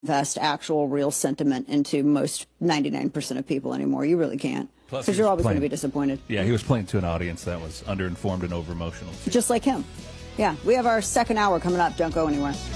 invest actual real sentiment into most 99% of people anymore. You really can't. Plus, Because you're always going to be disappointed. Yeah, he was playing to an audience that was underinformed and over-emotional. Just like him. Yeah, we have our second hour coming up. Don't go anywhere.